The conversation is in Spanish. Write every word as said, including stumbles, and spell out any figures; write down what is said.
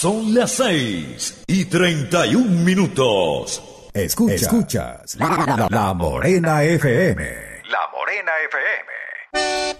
Son las seis y treinta y un minutos. Escucha, escuchas la, la, la Morena F M. La Morena F M.